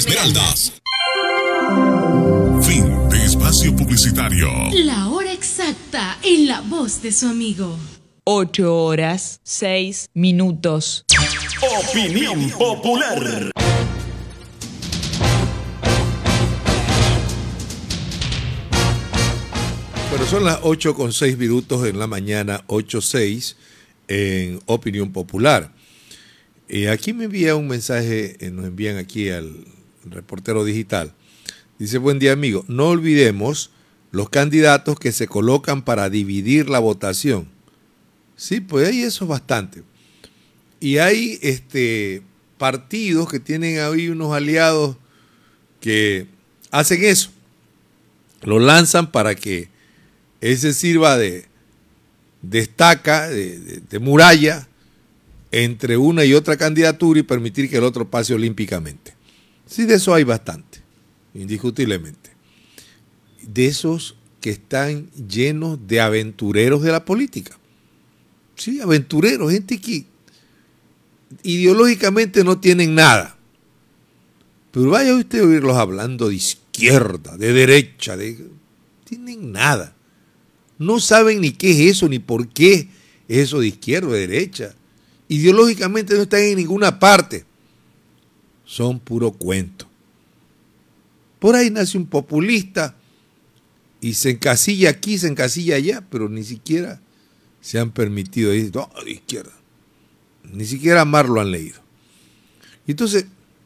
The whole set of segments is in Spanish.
Esmeraldas. Fin de espacio publicitario. La hora exacta en la voz de su amigo. 8:06. Opinión popular. Bueno, son las 8:06 en la mañana, 8:06 en Opinión Popular. Aquí me envía un mensaje, nos envían aquí al reportero digital. Dice: buen día, amigo. No olvidemos los candidatos que se colocan para dividir la votación. Sí, pues hay eso bastante. Y hay partidos que tienen ahí unos aliados que hacen eso. Lo lanzan para que ese sirva de estaca, de muralla entre una y otra candidatura y permitir que el otro pase olímpicamente. Sí, de eso hay bastante, indiscutiblemente. De esos que están llenos de aventureros de la política. Sí, aventureros, gente que ideológicamente no tienen nada. Pero vaya usted a oírlos hablando de izquierda, de derecha, tienen nada. No saben ni qué es eso, ni por qué es eso de izquierda o de derecha. Ideológicamente no están en ninguna parte. Son puro cuento. Por ahí nace un populista y se encasilla aquí, se encasilla allá, pero ni siquiera se han permitido decir, no, de izquierda. Ni siquiera amar lo han leído. Entonces,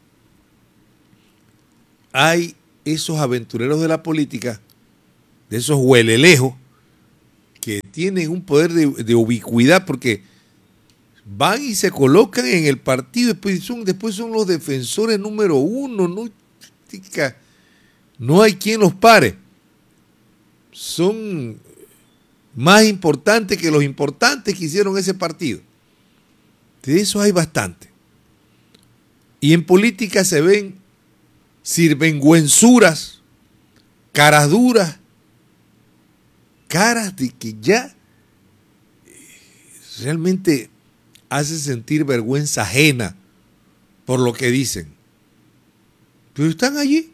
hay esos aventureros de la política, de esos huelelejos, que tienen un poder de ubicuidad porque van y se colocan en el partido, después son los defensores número uno, no hay quien los pare. Son más importantes que los importantes que hicieron ese partido. De eso hay bastante. Y en política se ven sirvengüenzuras, caras duras, caras de que ya realmente hace sentir vergüenza ajena por lo que dicen. Pero están allí.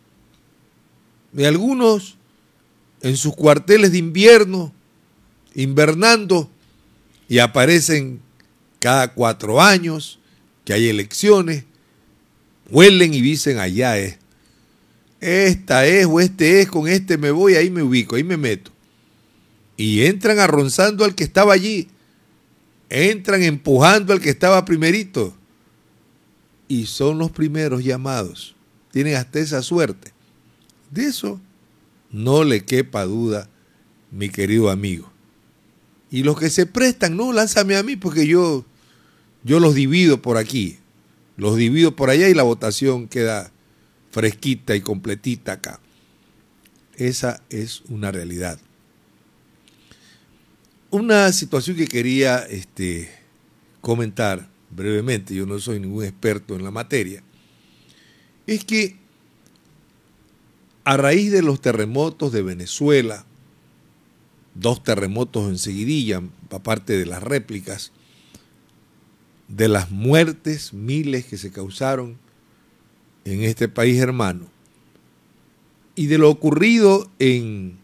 Y algunos en sus cuarteles de invierno, invernando, y aparecen cada 4 años que hay elecciones, huelen y dicen: allá es, esta es o este es, con este me voy, ahí me ubico, ahí me meto. Y entran arronzando al que estaba allí, entran empujando al que estaba primerito, y son los primeros llamados. Tienen hasta esa suerte. De eso no le quepa duda, mi querido amigo. Y los que se prestan, no, lánzame a mí porque yo los divido por aquí, los divido por allá y la votación queda fresquita y completita acá. Esa es una realidad. Una situación que quería comentar brevemente, yo no soy ningún experto en la materia, es que a raíz de los terremotos de Venezuela, 2 terremotos enseguidilla, aparte de las réplicas, de las muertes, miles que se causaron en este país hermano, y de lo ocurrido en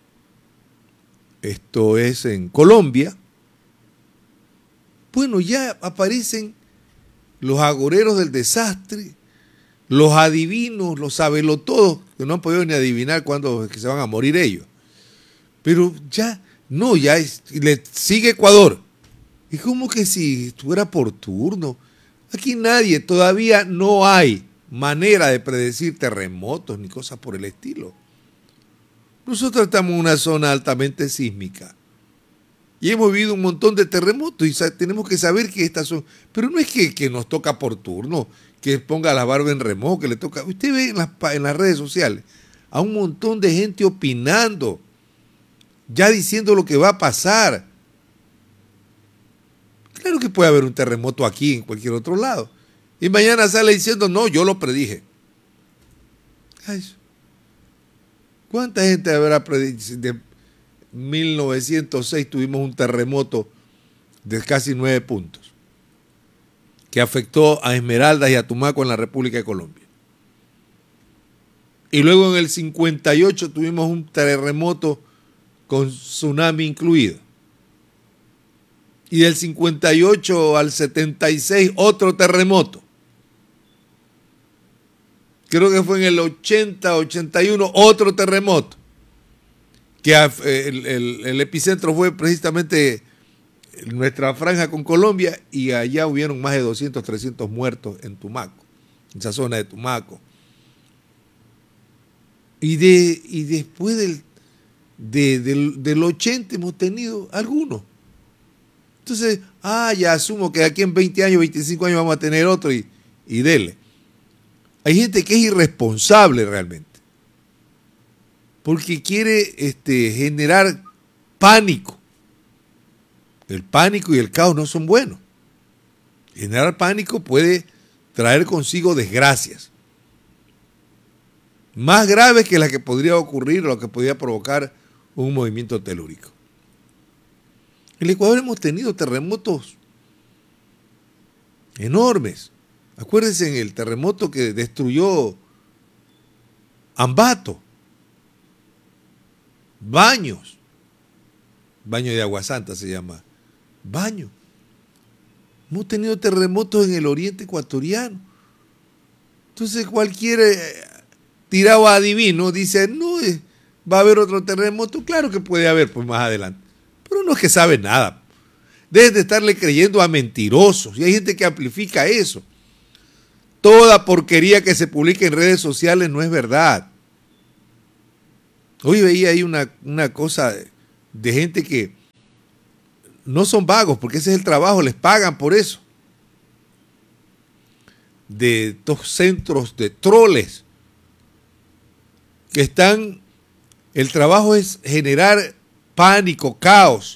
Colombia, bueno, ya aparecen los agoreros del desastre, los adivinos, los sabelotodos, que no han podido ni adivinar cuándo se van a morir ellos. Pero ya le sigue Ecuador. Es como que si estuviera por turno. Aquí todavía no hay manera de predecir terremotos ni cosas por el estilo. Nosotros estamos en una zona altamente sísmica y hemos vivido un montón de terremotos y tenemos que saber que estas son, pero no es que nos toca por turno, que ponga la barba en remojo, que le toca. Usted ve en las redes sociales a un montón de gente opinando, ya diciendo lo que va a pasar. Claro que puede haber un terremoto aquí, en cualquier otro lado. Y mañana sale diciendo: no, yo lo predije. Ay, ¿cuánta gente habrá predicho? De 1906 tuvimos un terremoto de casi 9 puntos que afectó a Esmeraldas y a Tumaco en la República de Colombia. Y luego en el 58 tuvimos un terremoto con tsunami incluido. Y del 58 al 76 otro terremoto. Creo que fue en el 80, 81 otro terremoto. Que el epicentro fue precisamente en nuestra franja con Colombia y allá hubieron más de 200, 300 muertos en Tumaco, en esa zona de Tumaco. Y después del 80 hemos tenido algunos. Entonces, ya asumo que de aquí en 20 años, 25 años vamos a tener otro y dele. Hay gente que es irresponsable realmente. Porque quiere generar pánico. El pánico y el caos no son buenos. Generar pánico puede traer consigo desgracias. Más graves que las que podría ocurrir o lo que podría provocar un movimiento telúrico. En el Ecuador hemos tenido terremotos enormes. Acuérdense en el terremoto que destruyó Ambato, Baños, Baño de Agua Santa se llama, Baño. Hemos tenido terremotos en el oriente ecuatoriano. Entonces cualquier tirado adivino dice, no, va a haber otro terremoto. Claro que puede haber, pues más adelante. Pero no es que sabe nada. Deben de estarle creyendo a mentirosos. Y hay gente que amplifica eso. Toda porquería que se publica en redes sociales no es verdad. Hoy veía ahí una cosa de gente que no son vagos, porque ese es el trabajo, les pagan por eso. De estos centros de troles que están, el trabajo es generar pánico, caos,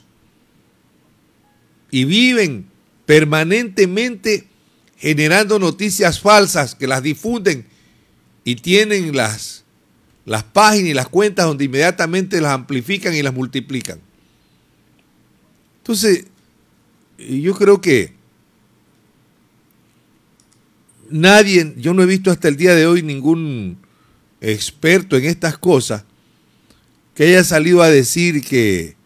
y viven permanentemente generando noticias falsas que las difunden y tienen las páginas y las cuentas donde inmediatamente las amplifican y las multiplican. Entonces, yo creo que yo no he visto hasta el día de hoy ningún experto en estas cosas que haya salido a decir que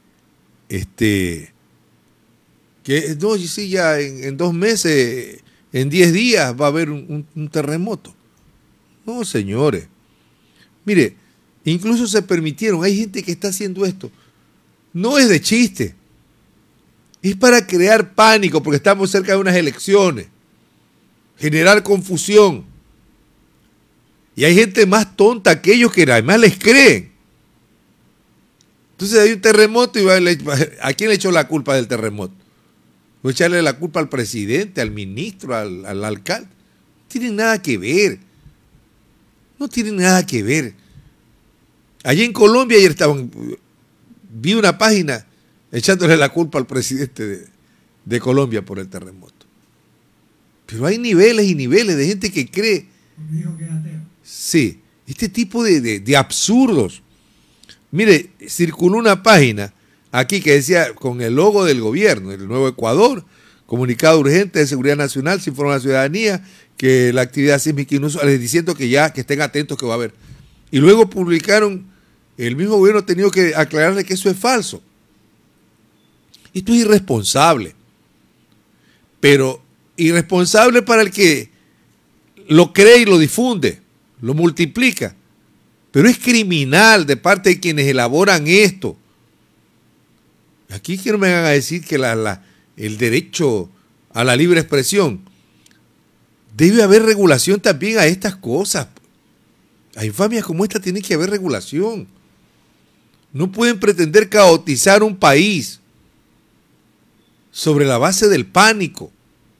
no, sí, ya en 2 meses, en 10 días va a haber un terremoto. No, señores. Mire, incluso se permitieron, hay gente que está haciendo esto. No es de chiste. Es para crear pánico porque estamos cerca de unas elecciones. Generar confusión. Y hay gente más tonta que ellos que además les creen. Entonces hay un terremoto y ¿a quién le echó la culpa del terremoto? Voy a echarle la culpa al presidente, al ministro, al alcalde. No tienen nada que ver. No tienen nada que ver. Allí en Colombia ayer vi una página echándole la culpa al presidente de Colombia por el terremoto. Pero hay niveles y niveles de gente que cree. Dijo que es ateo. Sí, este tipo de absurdos. Mire, circuló una página aquí que decía con el logo del gobierno, el Nuevo Ecuador, comunicado urgente de seguridad nacional, se informa a la ciudadanía que la actividad sísmica inusual, diciendo que estén atentos que va a haber. Y luego publicaron, el mismo gobierno ha tenido que aclararle que eso es falso. Esto es irresponsable. Pero irresponsable para el que lo cree y lo difunde, lo multiplica. Pero es criminal de parte de quienes elaboran esto. Aquí que no me van a decir que el derecho a la libre expresión. Debe haber regulación también a estas cosas. A infamias como esta tiene que haber regulación. No pueden pretender caotizar un país sobre la base del pánico.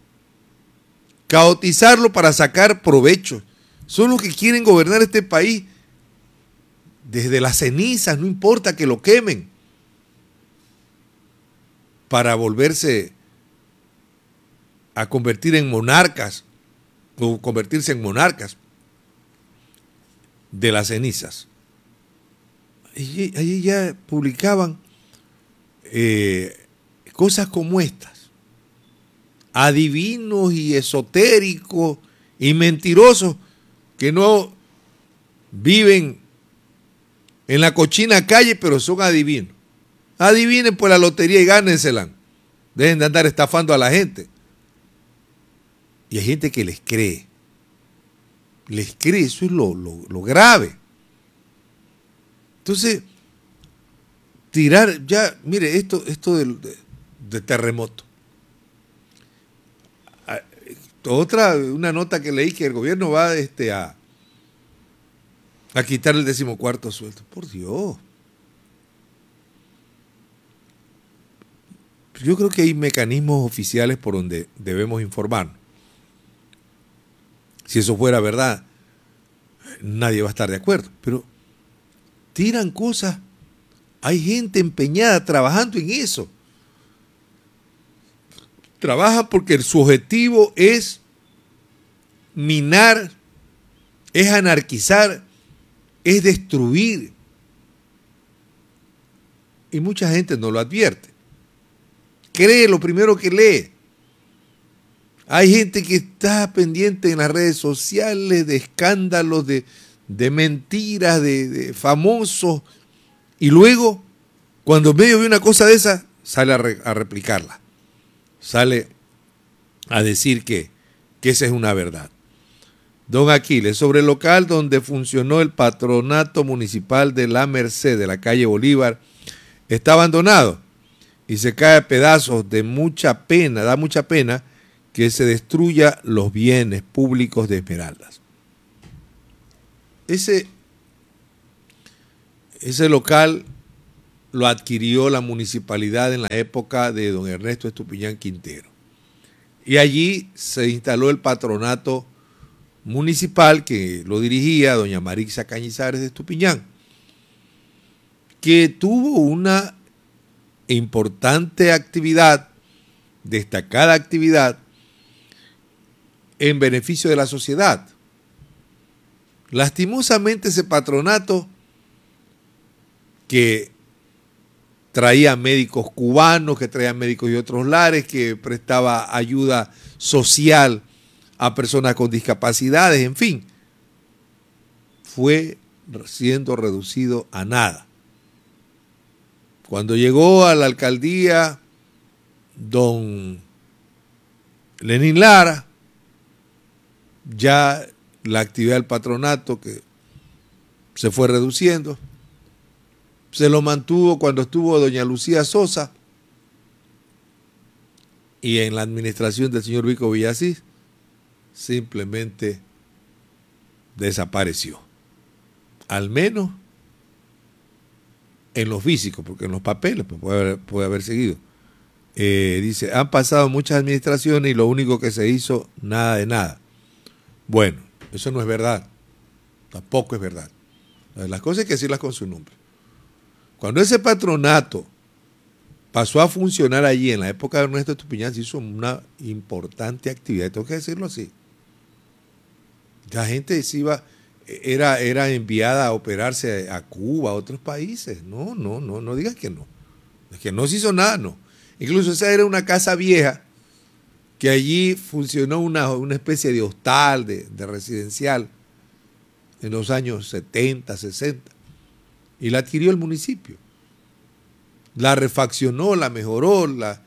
Caotizarlo para sacar provecho. Son los que quieren gobernar este país desde las cenizas, no importa que lo quemen, para volverse a convertir en monarcas o convertirse en monarcas de las cenizas. Allí ya publicaban cosas como estas. Adivinos y esotéricos y mentirosos que no viven en la cochina calle, pero son adivinos. Adivinen por la lotería y gánensela. Dejen de andar estafando a la gente. Y hay gente que les cree. Les cree, eso es lo grave. Entonces, tirar, ya, mire, esto de terremoto. Una nota que leí que el gobierno va a quitar el 14º sueldo. Por Dios. Yo creo que hay mecanismos oficiales por donde debemos informarnos. Si eso fuera verdad, nadie va a estar de acuerdo. Pero tiran cosas. Hay gente empeñada trabajando en eso. Trabaja porque su objetivo es minar, es anarquizar, es destruir. Y mucha gente no lo advierte. Cree lo primero que lee. Hay gente que está pendiente en las redes sociales de escándalos, de mentiras, de famosos. Y luego, cuando medio ve una cosa de esa, sale a replicarla. Sale a decir que esa es una verdad. Don Aquiles, sobre el local donde funcionó el patronato municipal de La Merced, de la calle Bolívar, está abandonado y se cae a pedazos. Da mucha pena que se destruya los bienes públicos de Esmeraldas. Ese local lo adquirió la municipalidad en la época de don Ernesto Estupiñán Quintero. Y allí se instaló el patronato municipal que lo dirigía doña Marixa Cañizares de Estupiñán, que tuvo una importante actividad, destacada actividad, en beneficio de la sociedad. Lastimosamente ese patronato, que traía médicos cubanos, que traía médicos de otros lares, que prestaba ayuda social a personas con discapacidades, en fin, fue siendo reducido a nada. Cuando llegó a la alcaldía don Lenín Lara, ya la actividad del patronato que se fue reduciendo, se lo mantuvo cuando estuvo doña Lucía Sosa y en la administración del señor Vico Villasís simplemente desapareció. Al menos en lo físico, porque en los papeles puede haber seguido. Dice, han pasado muchas administraciones y lo único que se hizo, nada de nada. Bueno, eso no es verdad. Tampoco es verdad. Las cosas hay que decirlas con su nombre. Cuando ese patronato pasó a funcionar allí en la época de Ernesto Estupiñán, se hizo una importante actividad, tengo que decirlo así. La gente se iba, era enviada a operarse a Cuba, a otros países. No digas que no. Es que no se hizo nada, no. Incluso esa era una casa vieja que allí funcionó una especie de hostal, de residencial, en los años 70, 60. Y la adquirió el municipio. La refaccionó, la mejoró,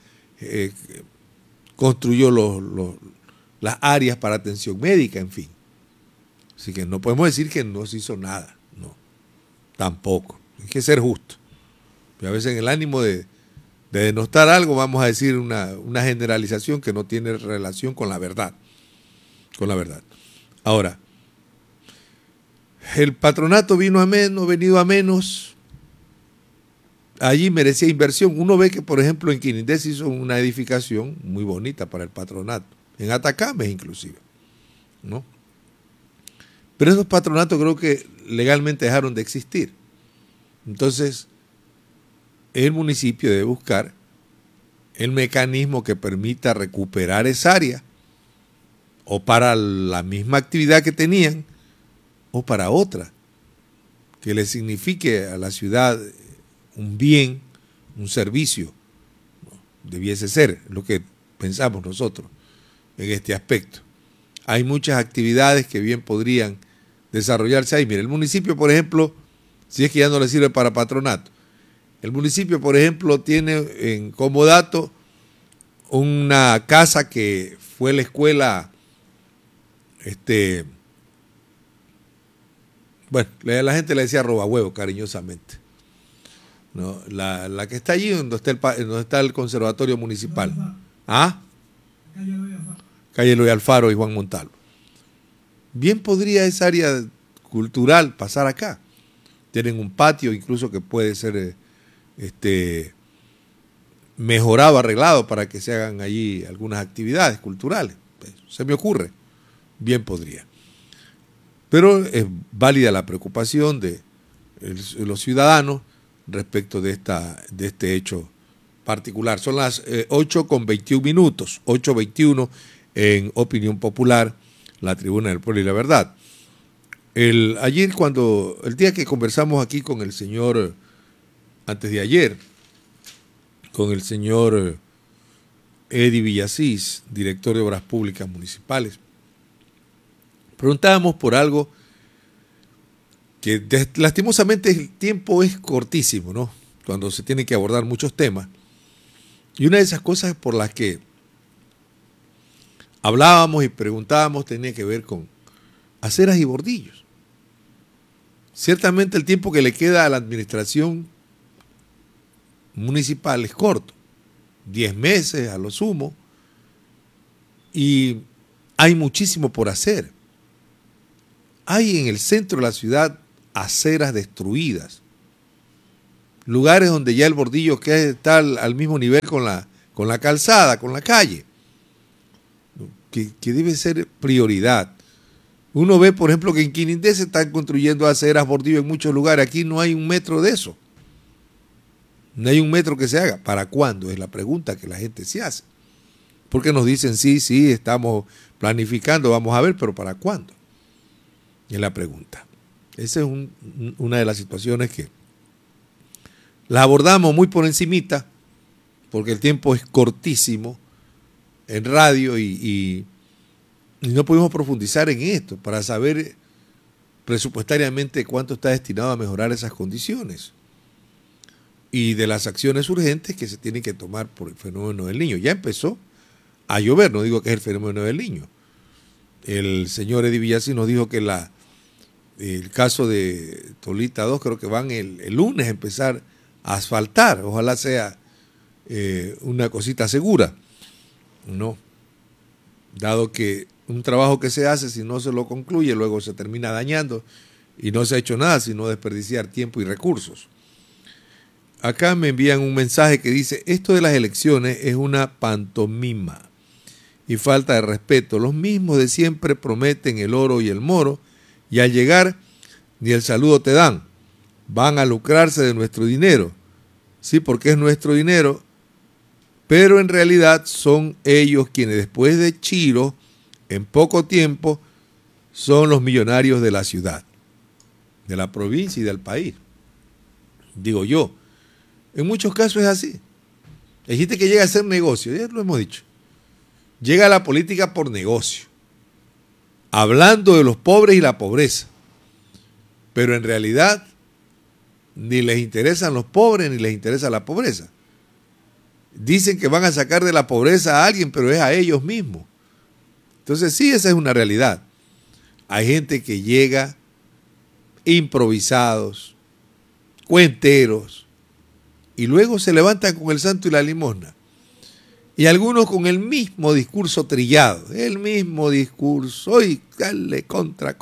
construyó las áreas para atención médica, en fin. Así que no podemos decir que no se hizo nada. No, tampoco. Hay que ser justo. Pero a veces en el ánimo de denostar algo vamos a decir una generalización que no tiene relación con la verdad. Ahora, el patronato venido a menos, allí merecía inversión. Uno ve que, por ejemplo, en Quinindé se hizo una edificación muy bonita para el patronato, en Atacames inclusive, ¿no? Pero esos patronatos creo que legalmente dejaron de existir. Entonces, el municipio debe buscar el mecanismo que permita recuperar esa área, o para la misma actividad que tenían, o para otra, que le signifique a la ciudad un bien, un servicio. Debiese ser lo que pensamos nosotros en este aspecto. Hay muchas actividades que bien podrían desarrollarse ahí. Mire, el municipio, por ejemplo, si es que ya no le sirve para patronato, el municipio, por ejemplo, tiene en comodato una casa que fue la escuela, bueno, la gente le decía roba huevo cariñosamente, ¿no? La que está allí donde está el conservatorio municipal. ¿Ah? Calle Eloy Alfaro y Juan Montalvo. Bien podría esa área cultural pasar acá. Tienen un patio incluso que puede ser mejorado, arreglado para que se hagan allí algunas actividades culturales. Se me ocurre. Bien podría. Pero es válida la preocupación de los ciudadanos respecto de este hecho particular. Son las 8:21, 8:21 en Opinión Popular, la Tribuna del Pueblo y la Verdad. El día que conversamos aquí con el señor, antes de ayer, con el señor Eddie Villasís, director de Obras Públicas Municipales, preguntábamos por algo que lastimosamente el tiempo es cortísimo, ¿no? Cuando se tienen que abordar muchos temas. Y una de esas cosas por las que hablábamos y preguntábamos tenía que ver con aceras y bordillos. Ciertamente el tiempo que le queda a la administración municipal es corto, 10 meses a lo sumo, y hay muchísimo por hacer. Hay en el centro de la ciudad aceras destruidas, lugares donde ya el bordillo está al mismo nivel con la calzada, con la calle, que debe ser prioridad. Uno ve, por ejemplo, que en Quinindé se están construyendo aceras, bordillo en muchos lugares. Aquí no hay un metro de eso. No hay un metro que se haga. ¿Para cuándo? Es la pregunta que la gente se hace. Porque nos dicen, sí, estamos planificando, vamos a ver, pero ¿para cuándo? Es la pregunta. Esa es una de las situaciones que la abordamos muy por encimita, porque el tiempo es cortísimo en radio y no pudimos profundizar en esto para saber presupuestariamente cuánto está destinado a mejorar esas condiciones y de las acciones urgentes que se tienen que tomar por el fenómeno del Niño. Ya empezó a llover, no digo que es el fenómeno del Niño. El señor Eddie Villasís nos dijo que el caso de Tolita 2 creo que van el lunes a empezar a asfaltar. Ojalá sea una cosita segura, ¿no? Dado que un trabajo que se hace, si no se lo concluye, luego se termina dañando y no se ha hecho nada, sino desperdiciar tiempo y recursos. Acá me envían un mensaje que dice, esto de las elecciones es una pantomima y falta de respeto. Los mismos de siempre prometen el oro y el moro y al llegar ni el saludo te dan. Van a lucrarse de nuestro dinero. Sí, porque es nuestro dinero, pero en realidad son ellos quienes después de Chiro, en poco tiempo, son los millonarios de la ciudad, de la provincia y del país. Digo yo, en muchos casos es así. Hay gente que llega a hacer negocio, ya lo hemos dicho. Llega a la política por negocio, hablando de los pobres y la pobreza, pero en realidad ni les interesan los pobres ni les interesa la pobreza. Dicen que van a sacar de la pobreza a alguien, pero es a ellos mismos. Entonces sí, esa es una realidad. Hay gente que llega improvisados, cuenteros, y luego se levantan con el santo y la limosna. Y algunos con el mismo discurso trillado, el mismo discurso, y dale contra,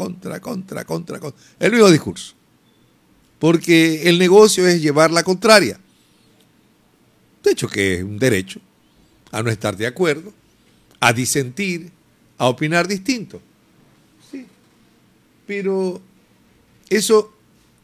el mismo discurso. Porque el negocio es llevar la contraria. De hecho, que es un derecho a no estar de acuerdo, a disentir, a opinar distinto. Sí. Pero eso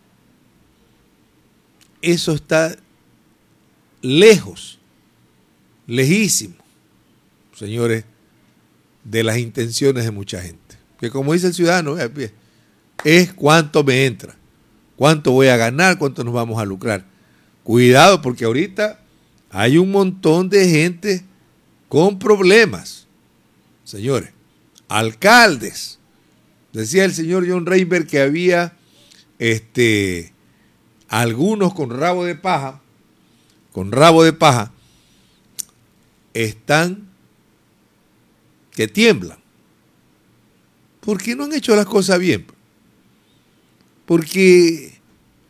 está lejos, lejísimo, señores, de las intenciones de mucha gente. Que como dice el ciudadano, es cuánto me entra, cuánto voy a ganar, cuánto nos vamos a lucrar. Cuidado, porque ahorita hay un montón de gente con problemas. Señores, alcaldes Decía el señor John Reinberg que había algunos con rabo de paja, están que tiemblan. Porque no han hecho las cosas bien. Porque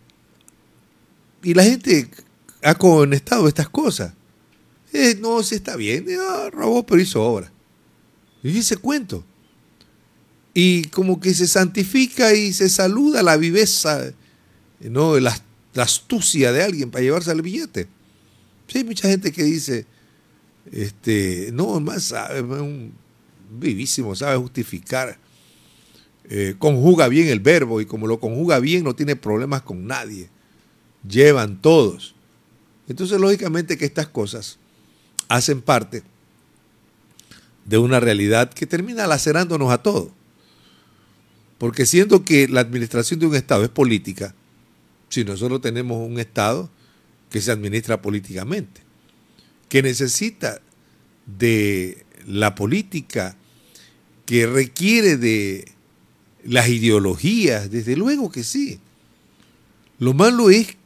y la gente ha conectado estas cosas. No, se está bien, robó pero hizo obra. Y ese cuento. Y como que se santifica y se saluda la viveza, ¿no? La astucia de alguien para llevarse al billete. Sí, hay mucha gente que dice, no, más sabe, un vivísimo, sabe justificar, conjuga bien el verbo y como lo conjuga bien no tiene problemas con nadie. Llevan todos. Entonces, lógicamente que estas cosas hacen parte de una realidad que termina lacerándonos a todos. Porque siendo que la administración de un Estado es política, si nosotros tenemos un Estado que se administra políticamente, que necesita de la política, que requiere de las ideologías, desde luego que sí. Lo malo es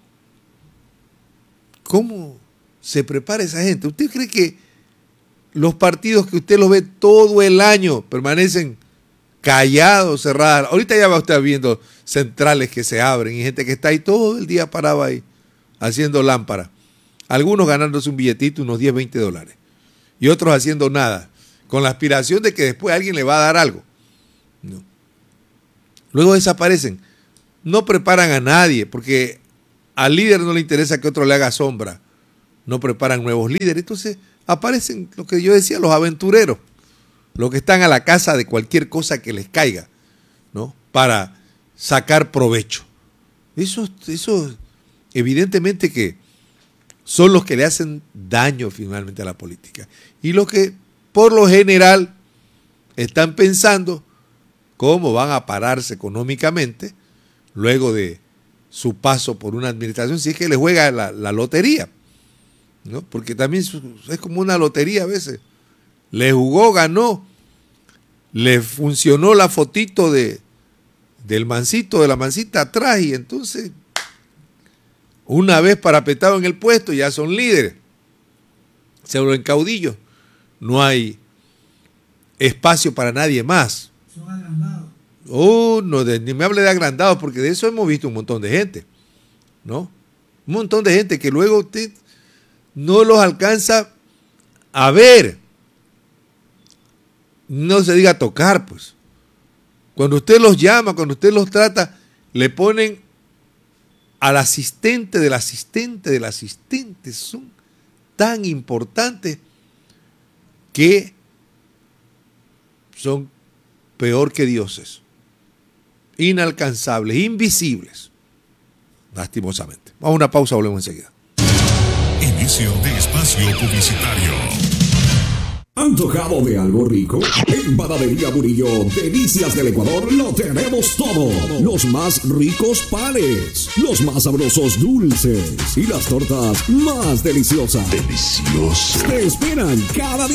cómo se prepara esa gente. ¿Usted cree que los partidos que usted los ve todo el año permanecen callados, cerrados? Ahorita ya va usted viendo centrales que se abren y gente que está ahí todo el día parado ahí haciendo lámpara. Algunos ganándose un billetito, unos 10, 20 dólares. Y otros haciendo nada, con la aspiración de que después alguien le va a dar algo. No. Luego desaparecen. No preparan a nadie, porque al líder no le interesa que otro le haga sombra. No preparan nuevos líderes. Entonces aparecen, lo que yo decía, los aventureros. Los que están a la caza de cualquier cosa que les caiga, ¿no? Para sacar provecho. Eso evidentemente que son los que le hacen daño finalmente a la política. Y los que por lo general están pensando cómo van a pararse económicamente luego de su paso por una administración, si es que le juega la lotería, ¿no? Porque también es como una lotería a veces. Le jugó, ganó, le funcionó la fotito del mancito, de la mancita atrás, y entonces, una vez parapetado en el puesto, ya son líderes, se vuelven caudillos, no hay espacio para nadie más. Son agrandados. No, ni me hable de agrandados, porque de eso hemos visto un montón de gente, ¿no? Un montón de gente que luego usted no los alcanza a ver. No se diga tocar, pues. Cuando usted los llama, cuando usted los trata, le ponen al asistente del asistente del asistente. Son tan importantes que son peor que dioses. Inalcanzables, invisibles. Lastimosamente. Vamos a una pausa, volvemos enseguida. Inicio de espacio publicitario. ¿Antojado de algo rico? En Panadería Murillo, Delicias del Ecuador, lo tenemos todo. Los más ricos panes, los más sabrosos dulces y las tortas más deliciosas. Delicioso. Te esperan cada día.